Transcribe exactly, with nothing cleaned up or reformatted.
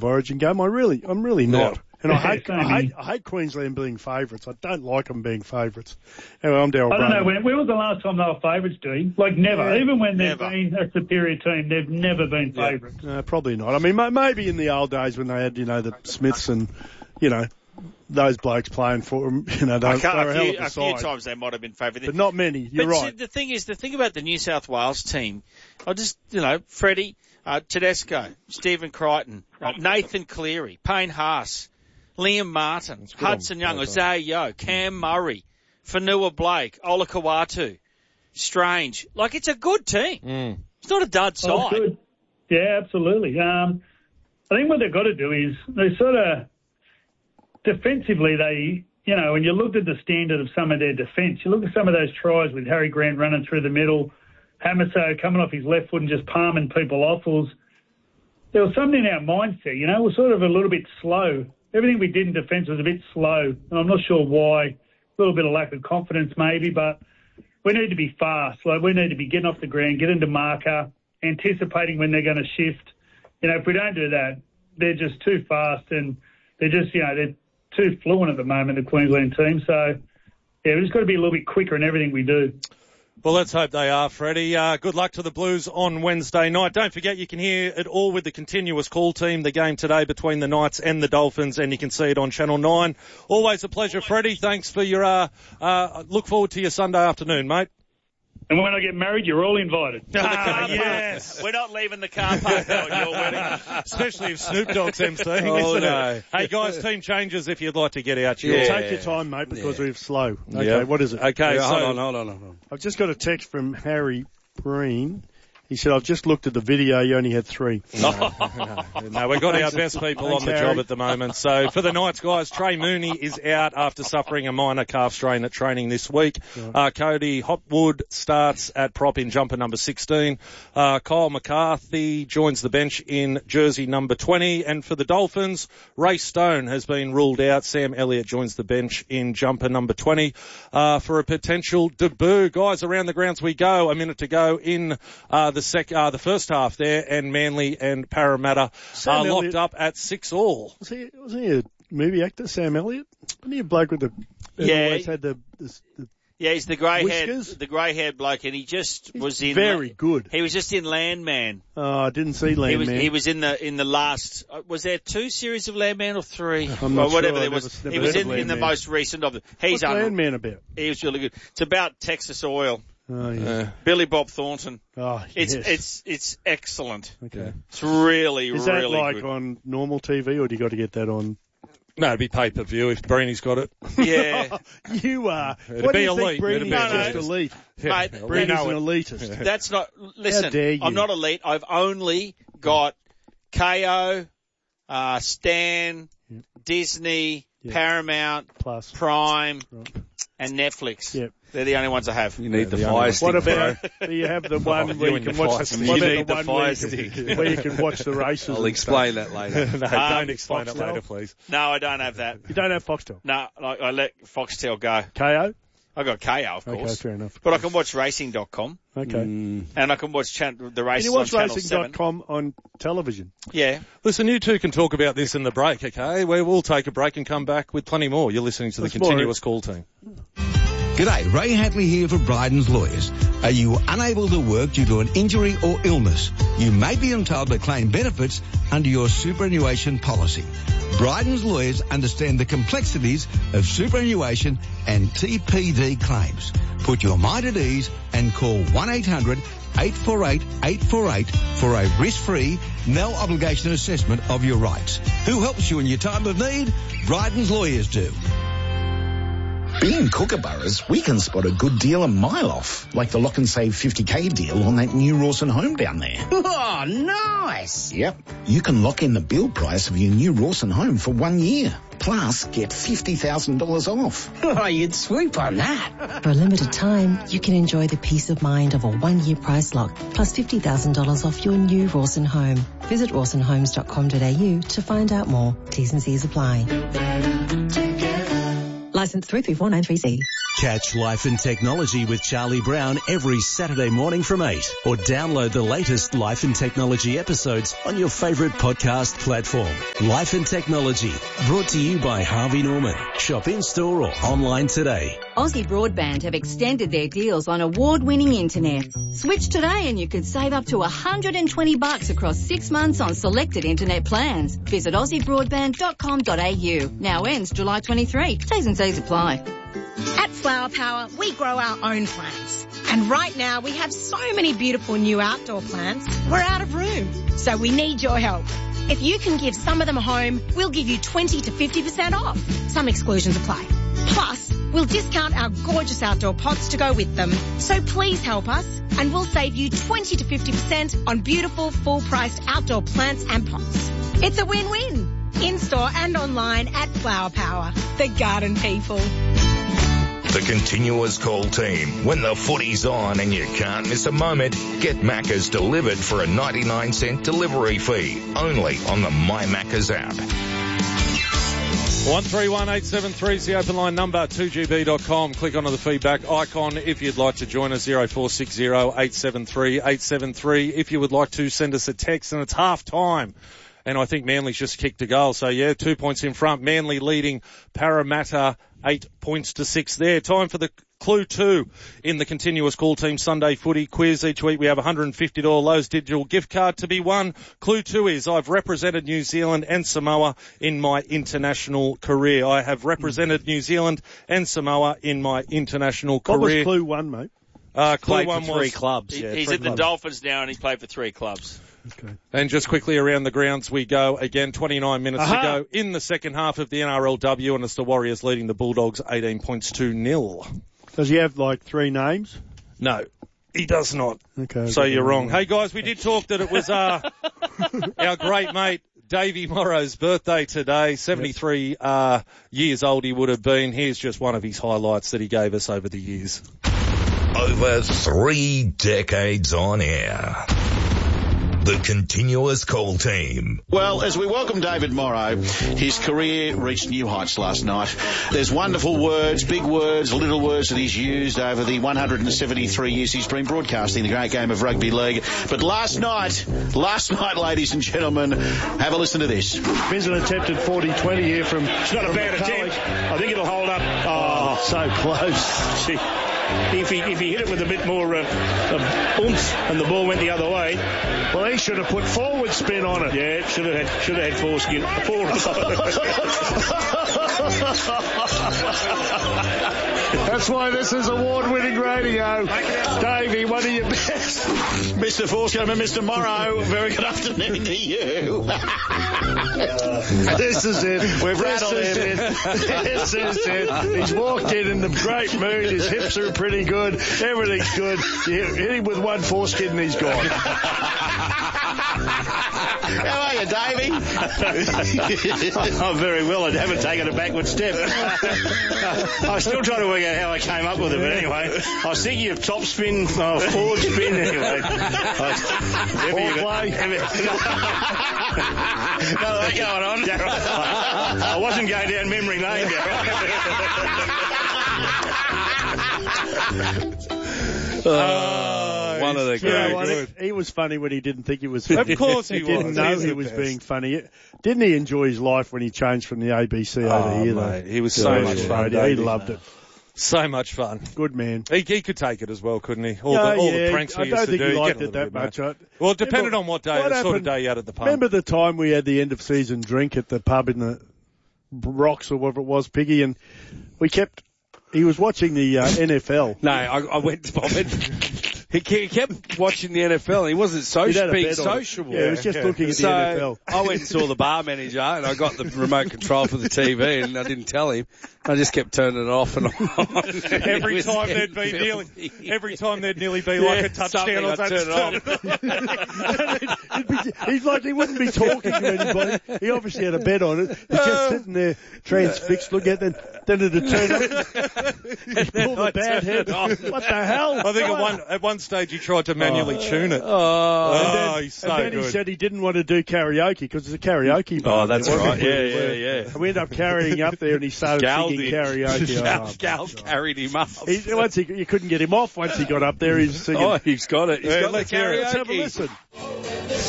Origin game. I really, I'm really not. No. And I hate, I hate, I hate Queensland being favourites. I don't like them being favourites. Anyway, I'm Daryl I don't Brady. know, when, when was the last time they were favourites, Dee? Like, never. Yeah, Even when they've never. been a superior team, they've never been Yeah. favourites. No, probably not. I mean, ma- maybe in the old days when they had, you know, the Smiths and, you know, those blokes playing for them, you know, they, I they can't, were a, a hell few, of a a few side. times they might have been favoured. But not many. You're but right. see, the thing is, the thing about the New South Wales team, I just, you know, Freddie, uh, Tedesco, Stephen Crichton, uh, Nathan Cleary, Payne Haas, Liam Martin, Hudson Young, Isaiah Yeo, Cam Murray, Fanua Blake, Ola Kawatu, Strange. Like, it's a good team. Mm. It's not a dud Oh, side. good. Yeah, absolutely. Um, I think what they've got to do is they sort of defensively, they, you know, when you looked at the standard of some of their defence, you look at some of those tries with Harry Grant running through the middle, Hamaso coming off his left foot and just palming people off. Was, there was something in our mindset, you know, we're sort of a little bit slow. Everything we did in defence was a bit slow, and I'm not sure why. A little bit of lack of confidence maybe, but we need to be fast. Like, we need to be getting off the ground, get into marker, anticipating when they're going to shift. You know, if we don't do that, they're just too fast, and they're just, you know, they're too fluent at the moment, the Queensland team. So, yeah, we've just got to be a little bit quicker in everything we do. Well, let's hope they are, Freddie. Uh, good luck to the Blues on Wednesday night. Don't forget you can hear it all with the continuous call team, the game today between the Knights and the Dolphins, and you can see it on Channel nine. Always a pleasure, Freddie. Thanks for your, uh, uh, look forward to your Sunday afternoon, mate. And when I get married, you're all invited. Ah, yes. We're not leaving the car park though at your wedding. Especially if Snoop Dogg's emceeing, Oh, isn't no. it? Hey, guys, team changes if you'd like to get out. Yeah. Yeah. Take your time, mate, because Yeah. we're slow. Okay, Yeah. what is it? Okay, Yeah, so... hold on, hold on, hold on. I've just got a text from Harry Breen. He said, I've just looked at the video, you only had three. No, no, we've got our best people Thanks, on the Harry. job at the moment. So for the Knights, guys, Trey Mooney is out after suffering a minor calf strain at training this week. Uh, Cody Hopwood starts at prop in jumper number sixteen. Uh, Kyle McCarthy joins the bench in jersey number twenty. And for the Dolphins, Ray Stone has been ruled out. Sam Elliott joins the bench in jumper number twenty uh, for a potential debut. Guys, around the grounds we go. A minute to go in uh, the sec, uh, the first half there, and Manly and Parramatta Sam are locked Elliott- up at six all. Was he, was he a movie actor, Sam Elliott? Wasn't he a bloke with the... who Yeah. always had the... the, the Yeah, he's the grey-haired, Whiskers? the grey-haired bloke, and he just He's was in. very good. He was just in Landman. Oh, I didn't see Landman. He was he was in the in the last. Uh, was there two series of Landman or three? I'm Well, not whatever sure. there I've was. never- he never was heard in, of in the Landman. most recent of them. He's What's un- Landman about? He was really good. It's about Texas oil. Oh, yeah. Billy Bob Thornton. Oh, It's yes. it's it's excellent. Okay. It's really Is that really like good. on normal T V, or do you got to get that on? No, it'd be pay-per-view if Breeny's got it. Yeah, You are. It'd What be do you elite. think Breeny's It'd be just elite. elite? Mate, we Breeny's know an it. elitist. that's not. Listen, dare you. I'm not elite. I've only got K O, uh, Stan, Disney, Yep. Paramount, Plus. Prime, Right. and Netflix. Yep. They're the only ones I have. You need the, the fire only- stick, What bro. about, do you have the one you where you and can your watch fire the, stick. what You about need the the one fire where you, stick. can, where you can watch the races? I'll and explain that later. no, Um, don't explain it Foxtel? later, please. No, I don't have that. stuff. You don't have Foxtel. No, I, I let Foxtel go. K O? I got K O, of Okay, course. fair enough. But I can watch racing dot com Okay. Mm. and I can watch chan- the Can races you on watch Channel racing seven. dot com on television? Yeah. Listen, you two can talk about this in the break, okay? We will take a break and come back with plenty more. You're listening to the That's more- continuous call team. G'day, Ray Hatley here for Bryden's Lawyers. Are you unable to work due to an injury or illness? You may be entitled to claim benefits under your superannuation policy. Bryden's Lawyers understand the complexities of superannuation and T P D claims. Put your mind at ease and call one eight hundred eight four eight eight four eight for a risk-free, no-obligation assessment of your rights. Who helps you in your time of need? Bryden's Lawyers do. Being kookaburras, we can spot a good deal a mile off, like the lock and save fifty K deal on that new Rawson home down there. Oh, nice. Yep, you can lock in the build price of your new Rawson home for one year. Plus, get fifty thousand dollars off. Oh, you'd swoop on that. For a limited time, you can enjoy the peace of mind of a one-year price lock, plus fifty thousand dollars off your new Rawson home. Visit rawson homes dot com dot a u to find out more. T's and C's apply. Licence three three four nine three C. Catch Life and Technology with Charlie Brown every Saturday morning from eight, or download the latest Life and Technology episodes on your favourite podcast platform. Life and Technology, brought to you by Harvey Norman. Shop in-store or online today. Aussie Broadband have extended their deals on award-winning internet. Switch today and you could save up to one hundred twenty bucks across six months on selected internet plans. Visit aussie broadband dot com dot a u. Now ends July twenty-third. T's and C's apply. At Flower Power, we grow our own plants. And right now, we have so many beautiful new outdoor plants, we're out of room. So we need your help. If you can give some of them a home, we'll give you twenty to fifty percent off. Some exclusions apply. Plus, we'll discount our gorgeous outdoor pots to go with them. So please help us, and we'll save you twenty to fifty percent on beautiful, full-priced outdoor plants and pots. It's a win-win. In-store and online at Flower Power, the garden people. The Continuous Call team. When the footy's on and you can't miss a moment, get Macca's delivered for a ninety-nine cent delivery fee. Only on the My Macca's app. one three one eight seven three is the open line number, two g b dot com. Click onto the feedback icon if you'd like to join us, zero four six zero eight seven three eight seven three. If you would like to send us a text, and it's half time. And I think Manly's just kicked a goal. So, yeah, two points in front. Manly leading Parramatta eight points to six there. Time for the clue two in the Continuous Call Team Sunday Footy quiz. Each week we have a one hundred fifty dollars Lowe's digital gift card to be won. Clue two is I've represented New Zealand and Samoa in my international career. I have represented New Zealand and Samoa in my international career. What was clue one, mate? Uh, clue Played one for three was, clubs. He, yeah, he's three at clubs. the Dolphins now, and he's played for three clubs. Okay. And just quickly around the grounds we go again, twenty-nine minutes Aha. to go in the second half of the N R L W, and it's the Warriors leading the Bulldogs eighteen points to nil. Does he have like three names? No, he does not. Okay. So you're wrong. Hey guys, we did talk that it was uh, our great mate Davey Morrow's birthday today. seventy-three uh, years old he would have been. Here's just one of his highlights that he gave us over the years. Over three decades on air. The Continuous Call team. Well, as we welcome David Morrow, his career reached new heights last night. There's wonderful words, big words, little words that he's used over the one hundred seventy-three years he's been broadcasting the great game of rugby league. But last night, last night, ladies and gentlemen, have a listen to this. Vincent attempted forty twenty here from... It's not a bad attempt. I think it'll hold up. Oh, so close. Gee. If he if he hit it with a bit more uh, uh, oomph and the ball went the other way, well, he should have put forward spin on it. Yeah, should have had should have had foreskin. That's why this is award-winning radio. Davey, one of your best. Mister Forscombe and Mister Morrow, very good afternoon to you. This is it. We've this rattled is him. it. This is it. He's walked in in the great mood. His hips are pretty good. Everything's good. You hit him with one foreskin and he's gone. How are you, Davey? Oh, very well. I haven't taken a backward step. I was still trying to work out how I came up with it, but anyway, I was thinking of top spin, oh, forward spin, anyway. Ball play. No, that's going on. I wasn't going down memory lane, Oh, one of the you know what, good. he, he was funny when he didn't think he was funny. Of course he He didn't was. know He's he the was best. being funny. Didn't he enjoy his life when he changed from the A B C over Oh, here, mate, though? he was so Yeah, much yeah, fun, radio. He Davey. loved it. So much fun. Good man. He, he could take it as well, couldn't he? All, Yeah, the, all yeah, the pranks we I used don't to think do. he He'd liked get a it that little bit much. mad. I- Well, it depended Remember- on what day, what the sort of happened- day you had at the pub. Remember the time we had the end of season drink at the pub in the Rocks or whatever it was, Piggy, and we kept. He was watching the uh, N F L. No, I, I went. I went he, ke- he kept watching the N F L. And he wasn't He'd social, had a being bet on it. sociable. Yeah, he was just looking at the so N F L. I went and saw the bar manager, and I got the remote control for the T V, and I didn't tell him. I just kept turning it off and on. Every It was time there'd be N F L. nearly, every time there'd nearly be Yeah, like a touchdown or something, I'd something. It'd be- He's like he wouldn't be talking to anybody. He obviously had a bet on it. He's just sitting there transfixed, looking at it. Then, then it'd turn up. He'd pull the bad head. What the hell? I think at one at one stage he tried to manually Oh. tune it. Oh, Oh, And then, he's so and then good. he said he didn't want to do karaoke because it's a karaoke bar. Oh, that's there, wasn't right. it? Yeah, We were- yeah, yeah. And we ended up carrying up there and he started Gal singing did. karaoke. Gal, Oh, Gal carried him up. he, once he, you couldn't get him off once he got up there. He's singing. Oh, he's got it. He's Yeah, got the let's hear it. Let's have a karaoke. listen.